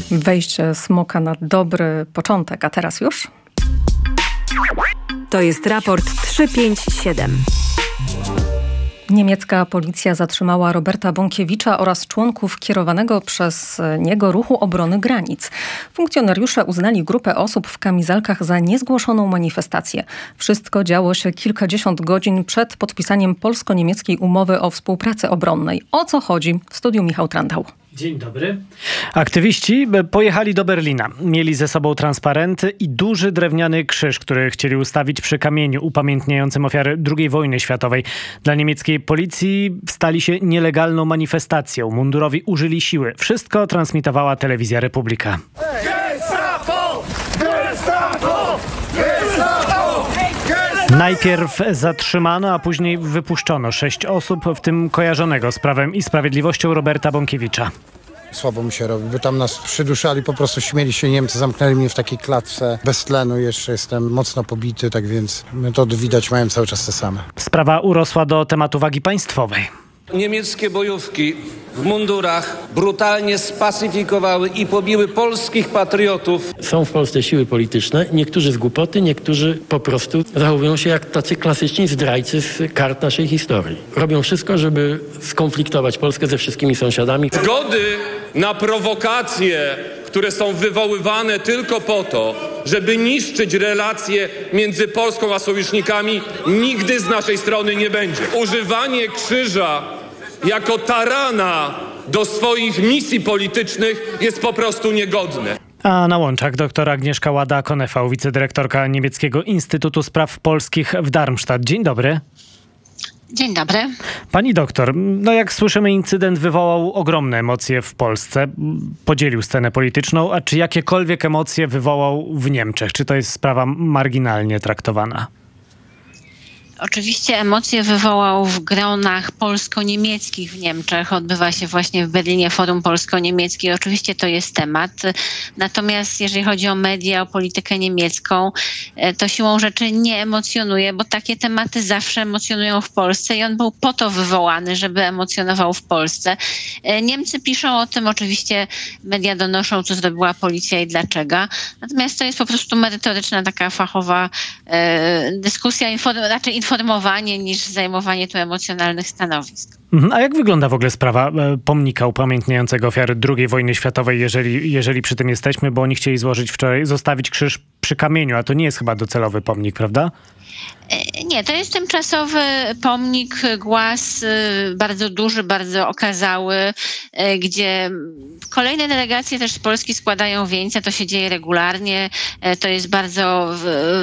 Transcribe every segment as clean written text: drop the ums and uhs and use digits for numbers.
Wejście smoka na dobry początek, a teraz już? To jest raport 357. Niemiecka policja zatrzymała Roberta Bąkiewicza oraz członków kierowanego przez niego ruchu obrony granic. Funkcjonariusze uznali grupę osób w kamizelkach za niezgłoszoną manifestację. Wszystko działo się kilkadziesiąt godzin przed podpisaniem polsko-niemieckiej umowy o współpracy obronnej. O co chodzi? W studiu Michał Trandał. Dzień dobry. Aktywiści pojechali do Berlina. Mieli ze sobą transparenty i duży drewniany krzyż, który chcieli ustawić przy kamieniu upamiętniającym ofiary II wojny światowej. Dla niemieckiej policji stali się nielegalną manifestacją. Mundurowi użyli siły. Wszystko transmitowała telewizja Republika. Najpierw zatrzymano, a później wypuszczono 6 osób, w tym kojarzonego z Prawem i Sprawiedliwością Roberta Bąkiewicza. Słabo mi się robi, by tam nas przyduszali, po prostu śmieli się Niemcy, zamknęli mnie w takiej klatce bez tlenu, jeszcze jestem mocno pobity, tak więc metody widać mają cały czas te same. Sprawa urosła do tematu wagi państwowej. Niemieckie bojówki w mundurach brutalnie spacyfikowały i pobiły polskich patriotów. Są w Polsce siły polityczne, niektórzy z głupoty, niektórzy po prostu zachowują się jak tacy klasyczni zdrajcy z kart naszej historii. Robią wszystko, żeby skonfliktować Polskę ze wszystkimi sąsiadami. Zgody na prowokacje, które są wywoływane tylko po to, żeby niszczyć relacje między Polską a sojusznikami, nigdy z naszej strony nie będzie. Używanie krzyża jako tarana do swoich misji politycznych jest po prostu niegodne. A na łączach doktor Agnieszka Łada-Konefał, wicedyrektorka Niemieckiego Instytutu Spraw Polskich w Darmstadt. Dzień dobry. Dzień dobry. Pani doktor, jak słyszymy, incydent wywołał ogromne emocje w Polsce, podzielił scenę polityczną, a czy jakiekolwiek emocje wywołał w Niemczech? Czy to jest sprawa marginalnie traktowana? Oczywiście emocje wywołał w gronach polsko-niemieckich w Niemczech. Odbywa się właśnie w Berlinie Forum Polsko-Niemieckie. Oczywiście to jest temat. Natomiast jeżeli chodzi o media, o politykę niemiecką, to siłą rzeczy nie emocjonuje, bo takie tematy zawsze emocjonują w Polsce i on był po to wywołany, żeby emocjonował w Polsce. Niemcy piszą o tym, oczywiście media donoszą, co zrobiła policja i dlaczego. Natomiast to jest po prostu merytoryczna, taka fachowa dyskusja, raczej informowanie niż zajmowanie tu emocjonalnych stanowisk. A jak wygląda w ogóle sprawa pomnika upamiętniającego ofiary II wojny światowej, jeżeli przy tym jesteśmy, bo oni chcieli zostawić krzyż przy kamieniu, a to nie jest chyba docelowy pomnik, prawda? Nie, to jest tymczasowy pomnik, głaz bardzo duży, bardzo okazały, gdzie kolejne delegacje też z Polski składają wieńce, to się dzieje regularnie. To jest bardzo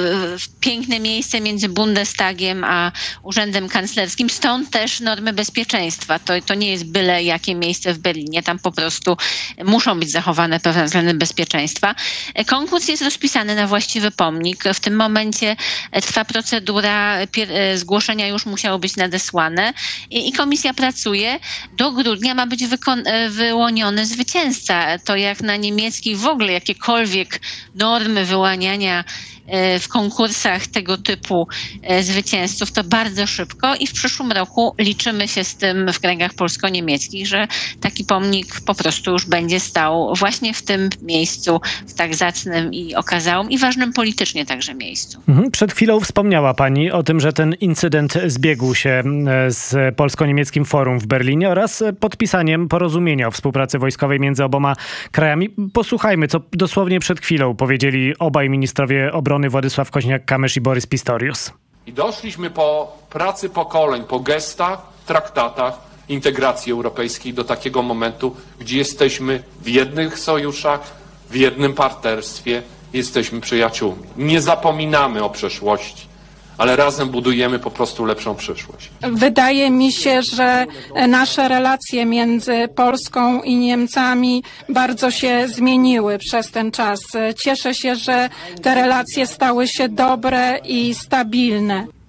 piękne miejsce między Bundestagiem a Urzędem Kanclerskim, stąd też normy bezpieczeństwa. To nie jest byle jakie miejsce w Berlinie, tam po prostu muszą być zachowane pewne względy bezpieczeństwa. Konkurs jest rozpisany na właściwy pomnik. W tym momencie trwa procedura, zgłoszenia już musiały być nadesłane i komisja pracuje. Do grudnia ma być wyłoniony zwycięzca. To jak na niemieckich w ogóle jakiekolwiek normy wyłaniania w konkursach tego typu zwycięzców, to bardzo szybko i w przyszłym roku liczymy się z tym w kręgach polsko-niemieckich, że taki pomnik po prostu już będzie stał właśnie w tym miejscu, w tak zacnym i okazałym i ważnym politycznie także miejscu. Przed chwilą wspomniała pani o tym, że ten incydent zbiegł się z polsko-niemieckim forum w Berlinie oraz podpisaniem porozumienia o współpracy wojskowej między oboma krajami. Posłuchajmy, co dosłownie przed chwilą powiedzieli obaj ministrowie obrony Władysław Koźmiak-Kamysz i Borys Pistorius. I doszliśmy po pracy pokoleń, po gestach, traktatach integracji europejskiej do takiego momentu, gdzie jesteśmy w jednych sojuszach, w jednym partnerstwie, jesteśmy przyjaciółmi. Nie zapominamy o przeszłości, ale razem budujemy po prostu lepszą przyszłość. Wydaje mi się, że nasze relacje między Polską i Niemcami bardzo się zmieniły przez ten czas. Cieszę się, że te relacje stały się dobre i stabilne.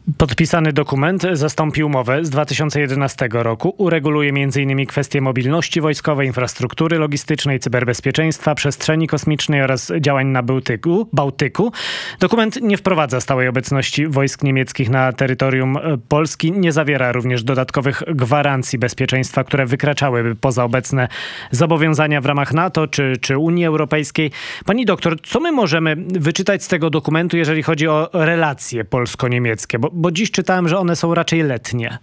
Podpisany dokument zastąpi umowę z 2011 roku. Ureguluje m.in. kwestie mobilności wojskowej, infrastruktury logistycznej, cyberbezpieczeństwa, przestrzeni kosmicznej oraz działań na Bałtyku. Dokument nie wprowadza stałej obecności wojsk niemieckich na terytorium Polski. Nie zawiera również dodatkowych gwarancji bezpieczeństwa, które wykraczałyby poza obecne zobowiązania w ramach NATO czy Unii Europejskiej. Pani doktor, co my możemy wyczytać z tego dokumentu, jeżeli chodzi o relacje polsko-niemieckie? Bo dziś czytałem, że one są raczej letnie.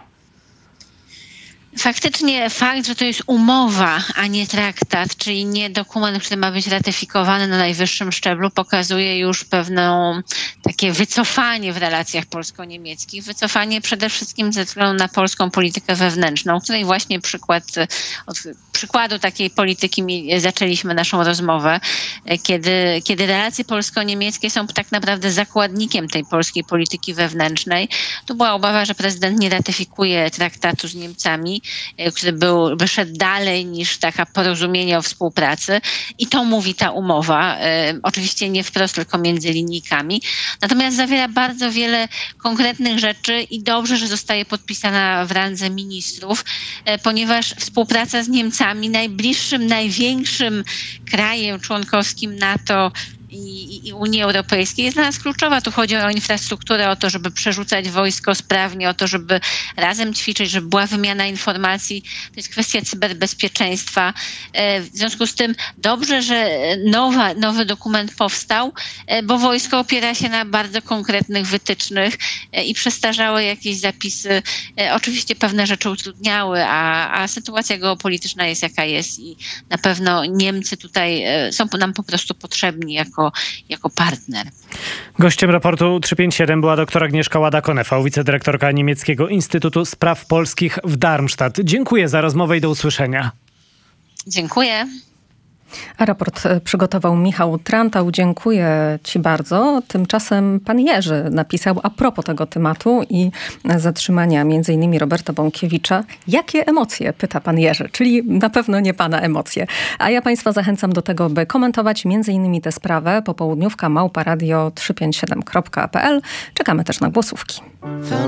Faktycznie fakt, że to jest umowa, a nie traktat, czyli nie dokument, który ma być ratyfikowany na najwyższym szczeblu, pokazuje już pewne takie wycofanie w relacjach polsko-niemieckich. Wycofanie przede wszystkim ze względu na polską politykę wewnętrzną, której właśnie od przykładu takiej polityki zaczęliśmy naszą rozmowę, kiedy relacje polsko-niemieckie są tak naprawdę zakładnikiem tej polskiej polityki wewnętrznej. Tu była obawa, że prezydent nie ratyfikuje traktatu z Niemcami, który wyszedł dalej niż taka porozumienie o współpracy i to mówi ta umowa, oczywiście nie wprost, tylko między linijkami, natomiast zawiera bardzo wiele konkretnych rzeczy i dobrze, że zostaje podpisana w randze ministrów, ponieważ współpraca z Niemcami, najbliższym, największym krajem członkowskim NATO i Unii Europejskiej jest dla nas kluczowa. Tu chodzi o infrastrukturę, o to, żeby przerzucać wojsko sprawnie, o to, żeby razem ćwiczyć, żeby była wymiana informacji. To jest kwestia cyberbezpieczeństwa. W związku z tym dobrze, że nowy dokument powstał, bo wojsko opiera się na bardzo konkretnych wytycznych i przestarzałe jakieś zapisy oczywiście pewne rzeczy utrudniały, a sytuacja geopolityczna jest jaka jest i na pewno Niemcy tutaj są nam po prostu potrzebni jako partner. Gościem raportu 357 była dr Agnieszka Łada-Konefał, wicedyrektorka Niemieckiego Instytutu Spraw Polskich w Darmstadt. Dziękuję za rozmowę i do usłyszenia. Dziękuję. A raport przygotował Michał Trantał. Dziękuję Ci bardzo. Tymczasem pan Jerzy napisał a propos tego tematu i zatrzymania m.in. Roberta Bąkiewicza. Jakie emocje? Pyta pan Jerzy, czyli na pewno nie pana emocje. A ja państwa zachęcam do tego, by komentować m.in. tę sprawę. Popołudniówka @radio357.pl. Czekamy też na głosówki.